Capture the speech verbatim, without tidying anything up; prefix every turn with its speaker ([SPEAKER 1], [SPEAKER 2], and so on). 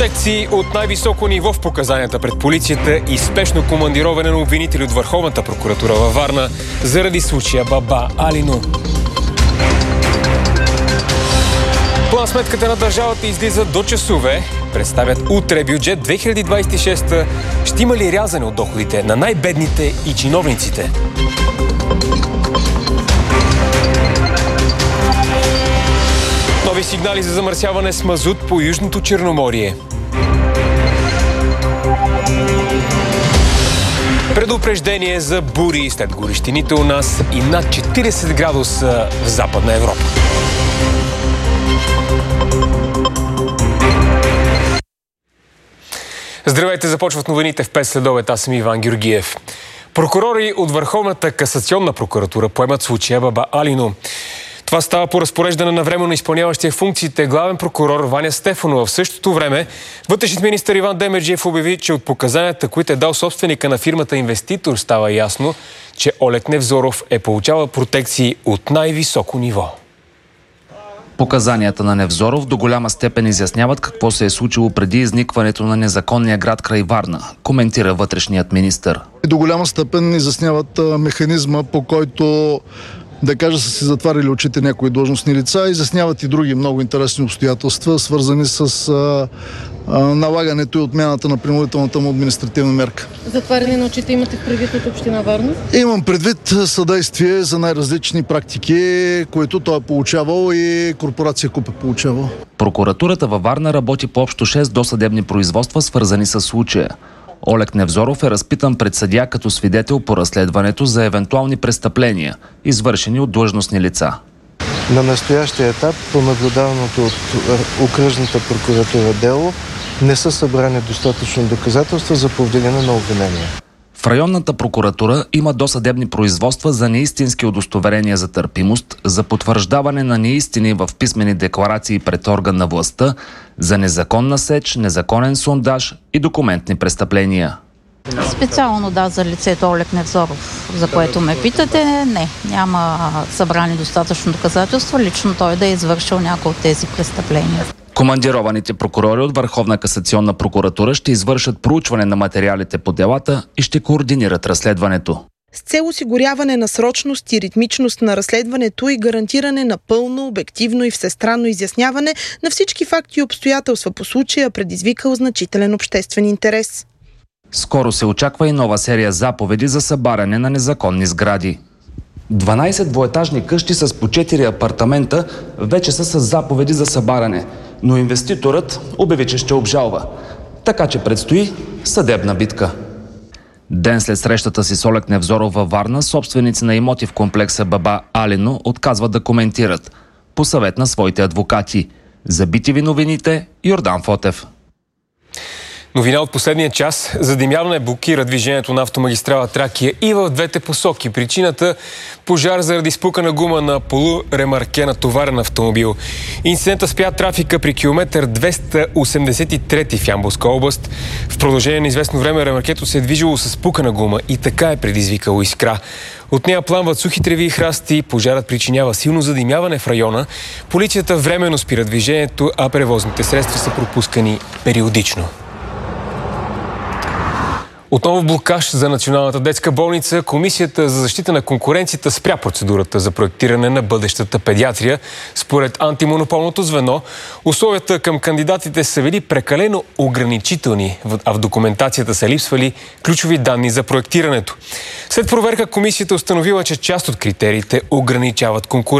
[SPEAKER 1] Протекции от най-високо ниво в показанията пред полицията и спешно командироване на обвинители от Върховната прокуратура във Варна заради случая Баба Алино. План-сметката на държавата излиза до часове. Представят утре бюджет две хиляди двадесет и шеста. Ще има ли рязане от доходите на най-бедните и чиновниците? Нови сигнали за замърсяване с мазут по Южното Черноморие. Предупреждение за бури след горещините у нас и над четиридесет градуса в Западна Европа. Здравейте, започват новините в пет следобед. Аз съм Иван Георгиев. Прокурори от Върховната касационна прокуратура поемат случая Баба Алино. Това става по разпореждане на временно изпълняващия функциите главен прокурор Ваня Стефанова. В същото време вътрешният министър Иван Демерджиев обяви, че от показанията, които е дал собственика на фирмата инвеститор, става ясно, че Олег Невзоров е получавал протекции от най-високо ниво.
[SPEAKER 2] Показанията на Невзоров до голяма степен изясняват какво се е случило преди изникването на незаконния град край Варна, коментира вътрешният министър.
[SPEAKER 3] До голяма степен изясняват механизма, по който, да кажа, са си затварили очите някои длъжностни лица, изясняват и други много интересни обстоятелства, свързани с а, а, налагането и отмяната на принудителната му административна мерка.
[SPEAKER 4] Затваряне на очите имате в предвид от община Варна?
[SPEAKER 3] Имам предвид съдействие за най-различни практики, които той е получавал и корпорация Куп е получавал.
[SPEAKER 2] Прокуратурата във Варна работи по общо шест досъдебни производства, свързани с случая. Олег Невзоров е разпитан пред съдия като свидетел по разследването за евентуални престъпления, извършени от длъжностни лица.
[SPEAKER 5] На настоящия етап, по наблюдаваното от окръжната прокуратура дело, не са събрани достатъчно доказателства за повдигане на обвинения.
[SPEAKER 2] В районната прокуратура има досъдебни производства за неистински удостоверения за търпимост, за потвърждаване на неистини в писмени декларации пред орган на властта, за незаконна сеч, незаконен сондаж и документни престъпления.
[SPEAKER 6] Специално да, за лицето Олег Невзоров, за което ме питате, не. Няма събрани достатъчно доказателства, лично той да е извършил някои от тези престъпления.
[SPEAKER 2] Командированите прокурори от Върховна касационна прокуратура ще извършат проучване на материалите по делата и ще координират разследването.
[SPEAKER 7] С цел осигуряване на срочност и ритмичност на разследването и гарантиране на пълно, обективно и всестранно изясняване на всички факти и обстоятелства по случая, предизвикал значителен обществен интерес.
[SPEAKER 2] Скоро се очаква и нова серия заповеди за събаряне на незаконни сгради. дванадесет двоетажни къщи с по четири апартамента вече са с заповеди за събаряне, но инвеститорът обяви, че ще обжалва. Така че предстои съдебна битка. Ден след срещата си с Олег Невзоров във Варна, собственици на имоти в комплекса Баба Алино отказват да коментират по съвет на своите адвокати. За би ти ви новините, Йордан Фотев.
[SPEAKER 1] Новина от последния час. Задимяване блокира движението на автомагистрала Тракия и в двете посоки. Причината – пожар заради спукана гума на полуремарке товарен автомобил. Инцидентът спря трафика при километър двеста осемдесет и трети в Ямболска област. В продължение на известно време ремаркето се е движило с спукана гума и така е предизвикало искра. От нея пламват сухи треви и храсти. Пожарът причинява силно задимяване в района. Полицията временно спира движението, а превозните средства са пропускани периодично. Отново блокаж за Националната детска болница. Комисията за защита на конкуренцията спря процедурата за проектиране на бъдещата педиатрия. Според антимонополното звено, условията към кандидатите са били прекалено ограничителни, а в документацията са липсвали ключови данни за проектирането. След проверка комисията установила, че част от критериите ограничават конкуренцията.